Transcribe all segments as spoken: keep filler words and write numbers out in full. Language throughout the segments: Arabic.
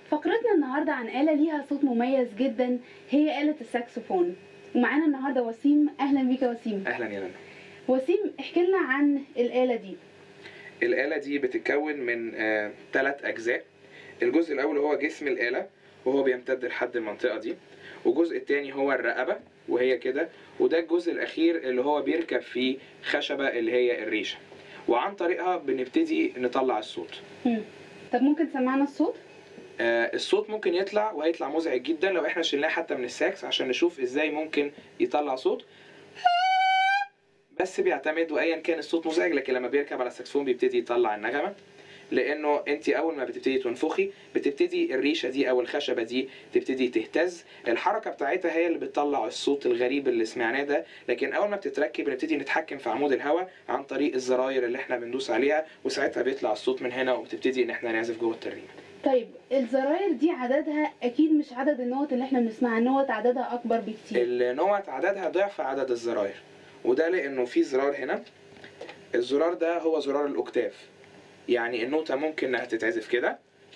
فقرتنا النهارده عن آلة ليها صوت مميز جدا، هي آلة الساكسفون. ومعانا النهارده وسيم. اهلا بيك يا وسيم. اهلا يا لنا. وسيم، احكي لنا عن الآلة دي. الآلة دي بتتكون من ثلاث آه أجزاء. الجزء الأول هو جسم الآلة وهو بيمتد لحد المنطقة دي، والجزء الثاني هو الرقبة وهي كده، وده الجزء الأخير اللي هو بيركب فيه خشبة اللي هي الريشة، وعن طريقها بنبتدي نطلع الصوت. مم. طب ممكن تسمعنا الصوت؟ آه الصوت ممكن يطلع وهيطلع مزعج جدا لو احنا شلناه حتى من الساكس عشان نشوف ازاي ممكن يطلع صوت، بس بيعتمد وايا كان الصوت مزعج، لكن لما بيركب على الساكسفون بيبتدي يطلع النغمه، لانه انت اول ما بتبتدي تنفخي بتبتدي الريشه دي او الخشبه دي تبتدي تهتز، الحركه بتاعتها هي اللي بتطلع الصوت الغريب اللي سمعناه ده. لكن اول ما بتتركب بنبتدي نتحكم في عمود الهواء عن طريق الزراير اللي احنا بندوس عليها، وساعتها بيطلع الصوت من هنا وبتبتدي ان احنا نعزف جوه الترنيمه. طيب الزراير دي عددها اكيد مش عدد النوت اللي احنا بنسمعها، النوت عددها اكبر بكتير. النوت عددها ضعف عدد الزراير، وده لانه في زرار هنا، الزرار ده هو زرار الاوكتاف، يعني النوتة ممكن انها تتعزف كده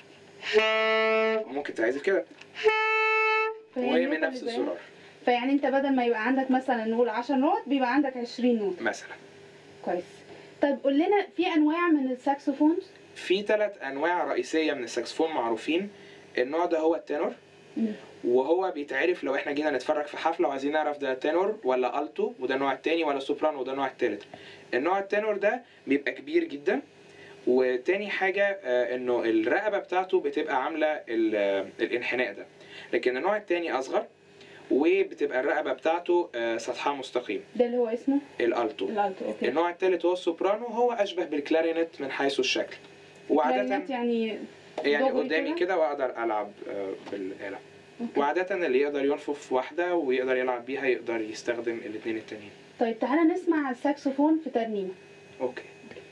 وممكن تتعزف كده وهي من نفس الزرار. فيعني انت بدل ما يبقى عندك مثلا نقول عشر نوت بيبقى عندك عشرين نوت مثلا. كويس. طيب قول لنا في انواع من الساكسفونز. في ثلاث انواع رئيسيه من الساكسفون معروفين. النوع ده هو التنور، وهو بيتعرف لو احنا جينا نتفرج في حفله وعايزين نعرف ده تنور ولا التو، وده النوع الثاني، ولا سوبرانو وده النوع الثالث. النوع التنور ده بيبقى كبير جدا، وتاني حاجه آه انه الرقبه بتاعته بتبقى عامله الانحناء ده، لكن النوع الثاني اصغر وبتبقى الرقبه بتاعته آه سطحها مستقيم، ده اللي هو اسمه الالتو. الالتو. اوكي. النوع الثالث هو السوبرانو، هو اشبه بالكلارينت من حيث الشكل، وعاده يعني يعني قدامي كده واقدر العب بالاله. وعاده اللي يقدر ينفخ في واحده ويقدر يلعب بيها يقدر يستخدم الاثنين التانيين. طيب تعالى نسمع الساكسفون في ترنيمه. اوكي.